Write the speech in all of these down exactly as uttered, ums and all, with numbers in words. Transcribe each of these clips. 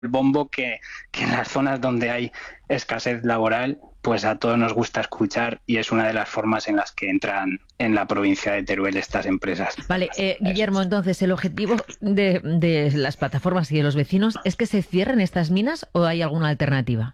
bombo que, que en las zonas donde hay escasez laboral, pues a todos nos gusta escuchar y es una de las formas en las que entran en la provincia de Teruel estas empresas. Vale, eh, Eso Guillermo, es. entonces, ¿el objetivo de, de las plataformas y de los vecinos es que se cierren estas minas o hay alguna alternativa?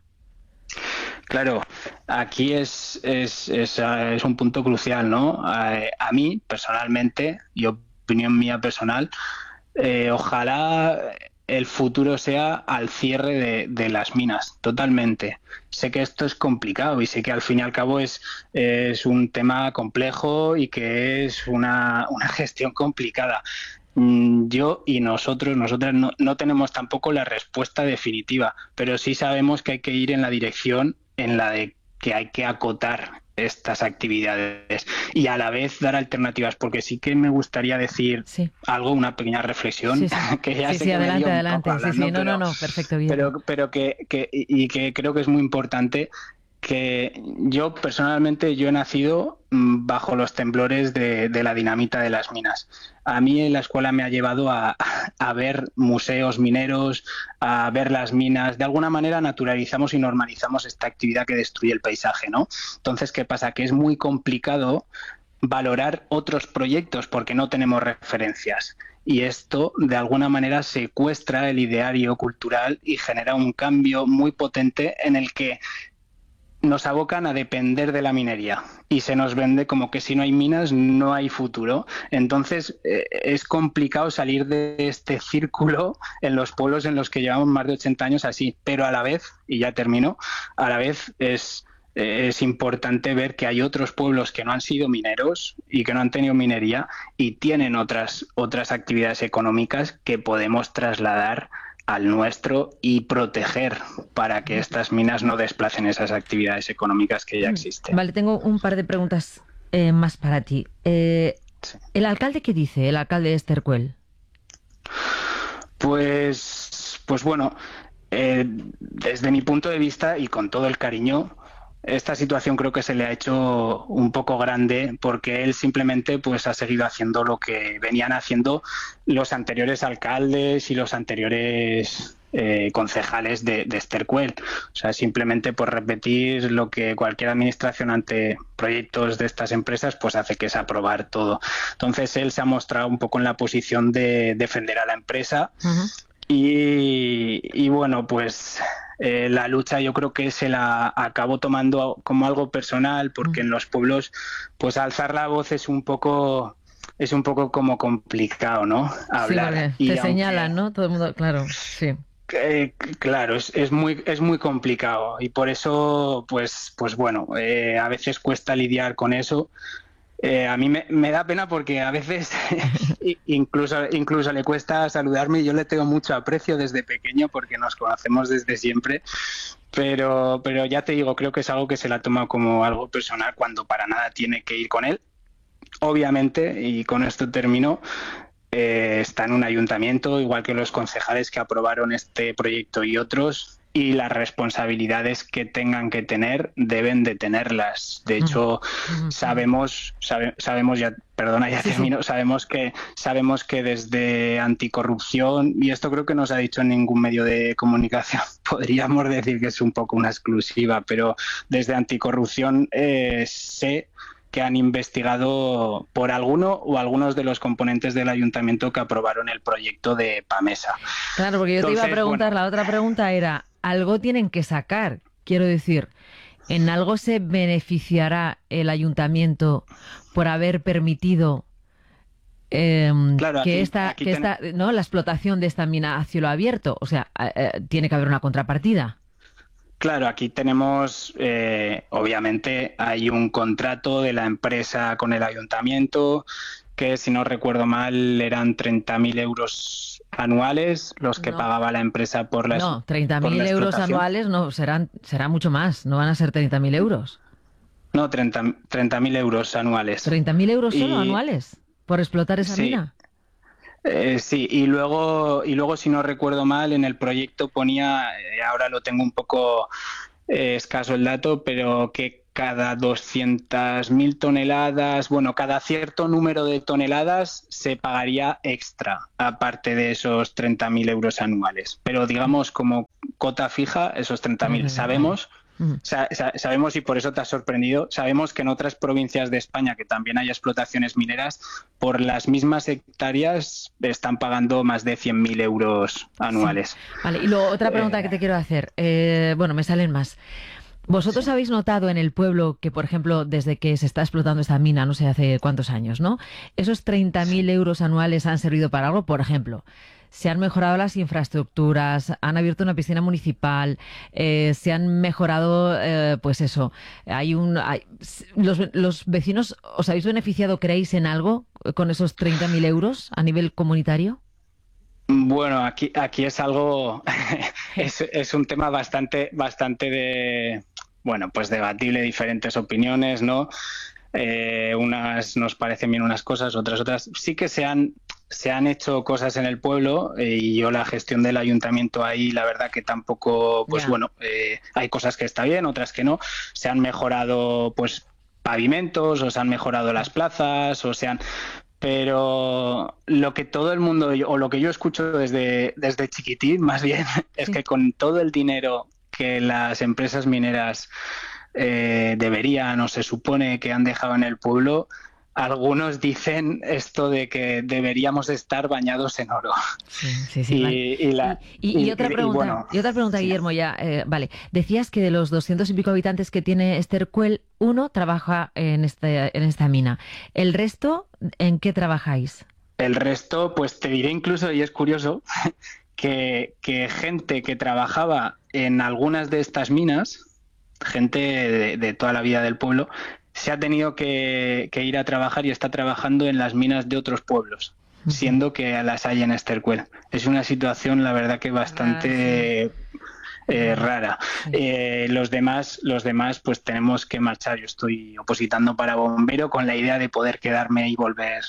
Claro, aquí es, es, es, eh, es un punto crucial, ¿no? A, a mí, personalmente, y opinión mía personal, eh, ojalá el futuro sea al cierre de, de las minas, totalmente. Sé que esto es complicado y sé que al fin y al cabo es, es un tema complejo y que es una, una gestión complicada. Mm, Yo y nosotros, nosotras no, no tenemos tampoco la respuesta definitiva, pero sí sabemos que hay que ir en la dirección en la de que hay que acotar estas actividades y a la vez dar alternativas, porque sí que me gustaría decir Sí, algo, una pequeña reflexión, sí, sí. que ya Sí, sé sí, que me lío adelante, un poco adelante. Sí, sí, hablando, no, no, pero, no, perfecto, Guillermo. pero, pero que, que y y que creo que es muy importante que yo personalmente yo he nacido mm, bajo los temblores de, de la dinamita de las minas. A mí en la escuela me ha llevado a, a ver museos mineros, a ver las minas. De alguna manera naturalizamos y normalizamos esta actividad que destruye el paisaje, ¿no? Entonces, ¿qué pasa? Que es muy complicado valorar otros proyectos porque no tenemos referencias. Y esto, de alguna manera, secuestra el ideario cultural y genera un cambio muy potente en el que nos abocan a depender de la minería y se nos vende como que si no hay minas no hay futuro. Entonces eh, es complicado salir de este círculo en los pueblos en los que llevamos más de ochenta años así, pero a la vez, y ya termino, a la vez es, eh, es importante ver que hay otros pueblos que no han sido mineros y que no han tenido minería y tienen otras, otras actividades económicas que podemos trasladar al nuestro y proteger para que estas minas no desplacen esas actividades económicas que ya existen. Vale, tengo un par de preguntas eh, más para ti. Eh, Sí. ¿el alcalde qué dice? El alcalde de Estercuel. Pues, pues bueno, eh, desde mi punto de vista y con todo el cariño, esta situación creo que se le ha hecho un poco grande porque él simplemente pues ha seguido haciendo lo que venían haciendo los anteriores alcaldes y los anteriores eh, concejales de, de Estercuel. O sea, simplemente por repetir lo que cualquier administración ante proyectos de estas empresas pues hace, que es aprobar todo. Entonces él se ha mostrado un poco en la posición de defender a la empresa Ujú. y, y bueno, pues eh, la lucha yo creo que se la acabó tomando como algo personal, porque en los pueblos, pues alzar la voz es un poco, es un poco como complicado, ¿no? Sí, Hablar. porque te Y señalan, aunque, ¿no? Todo el mundo, claro, sí. eh, claro, es, es muy, es muy complicado. Y por eso, pues, pues bueno, eh, a veces cuesta lidiar con eso. Eh, a mí me, me da pena porque a veces incluso, incluso le cuesta saludarme y yo le tengo mucho aprecio desde pequeño porque nos conocemos desde siempre, pero, pero ya te digo, creo que es algo que se la toma como algo personal cuando para nada tiene que ir con él. Obviamente, y con esto termino, eh, está en un ayuntamiento, igual que los concejales que aprobaron este proyecto y otros, y las responsabilidades que tengan que tener deben de tenerlas. De Ujú, hecho, ujú, ujú. sabemos, sabe, sabemos ya, perdona, ya Sí, sí. termino, sabemos que, sabemos que desde anticorrupción, y esto creo que no se ha dicho en ningún medio de comunicación, podríamos decir que es un poco una exclusiva, pero desde anticorrupción eh, sé que han investigado por alguno o algunos de los componentes del ayuntamiento que aprobaron el proyecto de PAMESA. Claro, porque yo te iba a Entonces, preguntar, bueno, la otra pregunta era, algo tienen que sacar. Quiero decir, ¿en algo se beneficiará el ayuntamiento por haber permitido eh, claro, que aquí, esta, aquí que ten, esta, no, la explotación de esta mina a cielo abierto? O sea, eh, eh, tiene que haber una contrapartida. claro, aquí tenemos, eh, obviamente, hay un contrato de la empresa con el ayuntamiento que, si no recuerdo mal, eran treinta mil euros anuales los que No, pagaba la empresa por la, no, treinta por la mil euros explotación. anuales no, serán, será mucho más, no van a ser treinta mil euros. No, treinta mil euros anuales. ¿Treinta mil euros solo Y anuales por explotar esa sí, mina? Eh, sí, y luego, y luego, si no recuerdo mal, en el proyecto ponía, eh, ahora lo tengo un poco eh, escaso el dato, pero que cada doscientas mil toneladas, bueno, cada cierto número de toneladas se pagaría extra, aparte de esos treinta mil euros anuales. Pero digamos, como cota fija, esos treinta mil. Sabemos, sa- sa- sabemos, y por eso te has sorprendido, sabemos que en otras provincias de España, que también hay explotaciones mineras, por las mismas hectáreas están pagando más de cien mil euros anuales. Sí. Vale, y luego otra pregunta Eh, que te quiero hacer. Eh, bueno, me salen más. ¿Vosotros sí. habéis notado en el pueblo que, por ejemplo, desde que se está explotando esta mina, no sé hace cuántos años, ¿no? Esos treinta mil euros anuales han servido para algo? Por ejemplo, se han mejorado las infraestructuras, han abierto una piscina municipal, eh, se han mejorado, eh, pues eso, hay un, hay- s- los, los vecinos, ¿os habéis beneficiado, creéis, en algo con esos treinta mil euros a nivel comunitario? Bueno, aquí, aquí es algo, es, es un tema bastante, bastante de, bueno, pues debatible, diferentes opiniones, ¿no? Eh, unas nos parecen bien unas cosas, otras otras. Sí que se han, se han hecho cosas en el pueblo, eh, y yo la gestión del ayuntamiento ahí, la verdad que tampoco, pues Ya. bueno, eh, hay cosas que está bien, otras que no. Se han mejorado, pues pavimentos, o se han mejorado las plazas, o se han, pero lo que todo el mundo, o lo que yo escucho desde, desde chiquitín, más bien, es Sí. que con todo el dinero que las empresas mineras eh, deberían o se supone que han dejado en el pueblo, algunos dicen esto de que deberíamos estar bañados en oro. Sí, sí, sí, vale. Y, y Y, la, y- y y, otra y- y pregunta, bueno, y otra pregunta, sí. Guillermo, ya, eh, vale. Decías que de los doscientos y pico habitantes que tiene Estercuel, uno trabaja en este, en esta mina. ¿El resto, en qué trabajáis? El resto, pues te diré incluso, y es curioso, que, que gente que trabajaba en algunas de estas minas, gente de, de toda la vida del pueblo, se ha tenido que, que ir a trabajar y está trabajando en las minas de otros pueblos, Ujú. siendo que las hay en Estercuel. Es una situación, la verdad, que Rara, sí. bastante eh, Rara, rara. sí. Eh, los demás, los demás, pues tenemos que marchar. Yo estoy opositando para bombero con la idea de poder quedarme y volver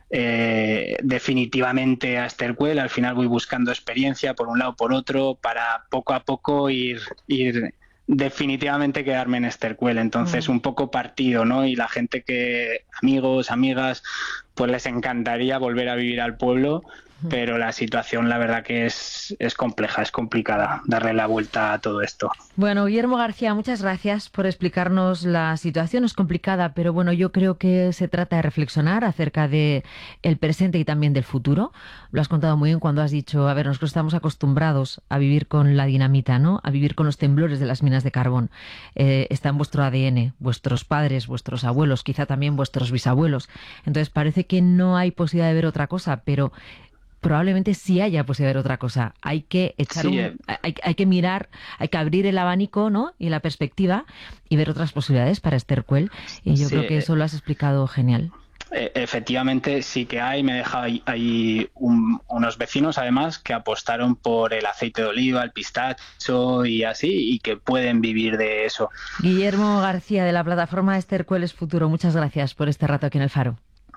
eh, definitivamente a Estercuel. Al final voy buscando experiencia por un lado, por otro, para poco a poco ir, ir definitivamente quedarme en Estercuel. Entonces, Mm. un poco partido, ¿no? Y la gente que, amigos, amigas, pues les encantaría volver a vivir al pueblo, pero la situación, la verdad que es, es compleja, es complicada darle la vuelta a todo esto. Bueno, Guillermo García, muchas gracias por explicarnos la situación. Es complicada, pero bueno, yo creo que se trata de reflexionar acerca de el presente y también del futuro. Lo has contado muy bien cuando has dicho, a ver, nosotros estamos acostumbrados a vivir con la dinamita, ¿no? A vivir con los temblores de las minas de carbón. Eh, está en vuestro A D N, vuestros padres, vuestros abuelos, quizá también vuestros bisabuelos. Entonces parece que no hay posibilidad de ver otra cosa, pero probablemente sí haya posibilidad de ver otra cosa. Hay que echar Sí, un, eh, hay, hay que mirar, hay que abrir el abanico, ¿no? Y la perspectiva y ver otras posibilidades para Estercuel. Y yo sí, creo que eh, eso lo has explicado genial. eh, efectivamente sí que hay. Me deja ahí, hay un- unos vecinos además que apostaron por el aceite de oliva, el pistacho y así, y que pueden vivir de eso. Guillermo García, de la plataforma Estercuel es Futuro, muchas gracias por este rato aquí en el Faro.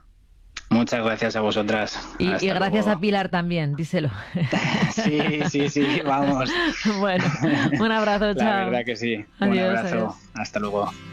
Muchas gracias a vosotras. Y, y Hasta gracias a luego. Pilar también, díselo. Sí, sí, sí, vamos. Bueno, un abrazo, La chao. verdad que sí. Un Adiós, abrazo. adiós. Hasta luego.